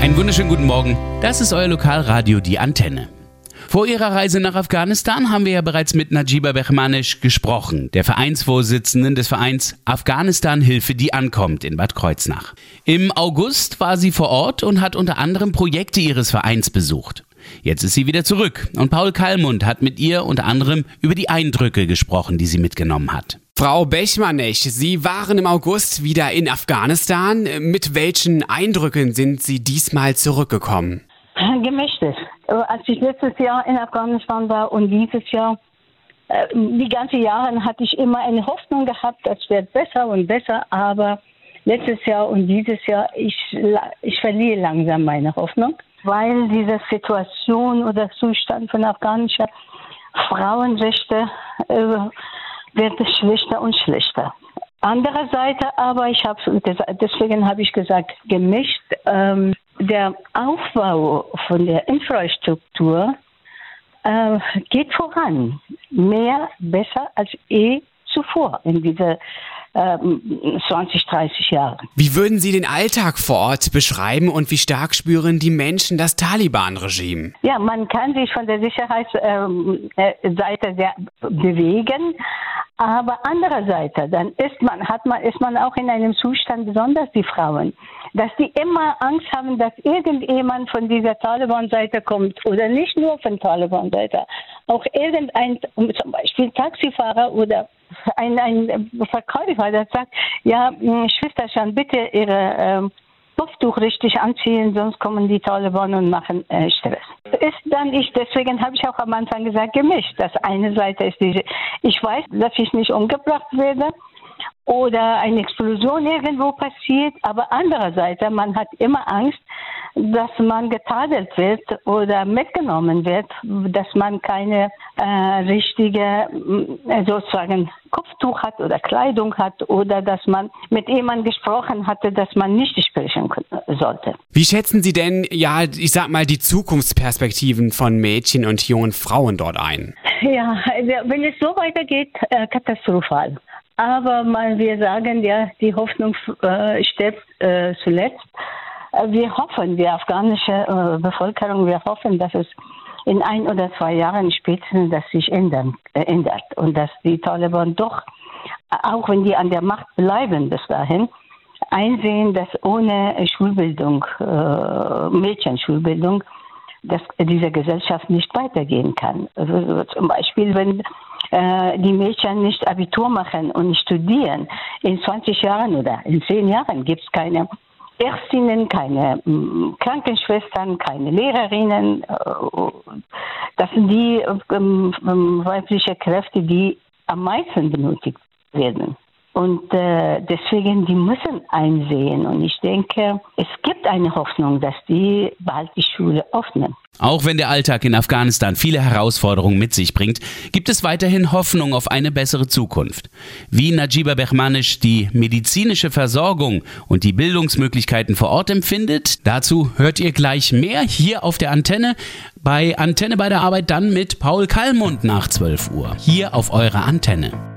Einen wunderschönen guten Morgen. Das ist euer Lokalradio, die Antenne. Vor ihrer Reise nach Afghanistan haben wir ja bereits mit Najiba Behmanish gesprochen, der Vereinsvorsitzenden des Vereins Afghanistan Hilfe, die ankommt in Bad Kreuznach. Im August war sie vor Ort und hat unter anderem Projekte ihres Vereins besucht. Jetzt ist sie wieder zurück und Paul Kallmund hat mit ihr unter anderem über die Eindrücke gesprochen, die sie mitgenommen hat. Frau Behmanish, Sie waren im August wieder in Afghanistan. Mit welchen Eindrücken sind Sie diesmal zurückgekommen? Gemischtes. Als ich letztes Jahr in Afghanistan war und dieses Jahr, die ganzen Jahre hatte ich immer eine Hoffnung gehabt, das wird besser und besser, aber letztes Jahr und dieses Jahr, ich verliere langsam meine Hoffnung, weil diese Situation oder Zustand von afghanischen Frauenrechte wird schlechter und schlechter. Andererseits aber, deswegen habe ich gesagt, gemischt, der Aufbau von der Infrastruktur geht voran. Mehr, besser als zuvor in diese 20, 30 Jahren. Wie würden Sie den Alltag vor Ort beschreiben und wie stark spüren die Menschen das Taliban-Regime? Ja, man kann sich von der Sicherheitsseite sehr bewegen, aber andererseits dann ist man auch in einem Zustand, besonders die Frauen, dass die immer Angst haben, dass irgendjemand von dieser Taliban-Seite kommt oder nicht nur von Taliban-Seite, auch irgendein, zum Beispiel Taxifahrer oder ein Verkäufer, der sagt, ja, Schwesterchen, bitte Ihre Kopftuch richtig anziehen, sonst kommen die Taliban und machen Stress. Deswegen habe ich auch am Anfang gesagt, gemischt. Das eine Seite ist ich weiß, dass ich nicht umgebracht werde oder eine Explosion irgendwo passiert, aber andererseits, man hat immer Angst, dass man getadelt wird oder mitgenommen wird, dass man keine richtige sozusagen Kopftuch hat oder Kleidung hat oder dass man mit jemandem gesprochen hatte, dass man nicht sprechen sollte. Wie schätzen Sie denn, die Zukunftsperspektiven von Mädchen und jungen Frauen dort ein? Ja, wenn es so weitergeht, katastrophal. Aber wir sagen ja, die Hoffnung stirbt zuletzt. Wir hoffen, die afghanische Bevölkerung, dass es in 1 oder 2 Jahren spätestens das sich ändert und dass die Taliban doch, auch wenn die an der Macht bleiben bis dahin, einsehen, dass ohne Schulbildung, Mädchenschulbildung, dass diese Gesellschaft nicht weitergehen kann. Also zum Beispiel, wenn die Mädchen nicht Abitur machen und studieren, in 20 Jahren oder in 10 Jahren gibt es keine Ärztinnen, keine Krankenschwestern, keine Lehrerinnen. Das sind die weiblichen Kräfte, die am meisten benötigt werden. Und deswegen, die müssen einsehen. Und ich denke, es gibt eine Hoffnung, dass die bald die Schule öffnen. Auch wenn der Alltag in Afghanistan viele Herausforderungen mit sich bringt, gibt es weiterhin Hoffnung auf eine bessere Zukunft. Wie Najiba Behmanish die medizinische Versorgung und die Bildungsmöglichkeiten vor Ort empfindet, dazu hört ihr gleich mehr hier auf der Antenne. Bei Antenne bei der Arbeit dann mit Paul Kallmund nach 12 Uhr. Hier auf eurer Antenne.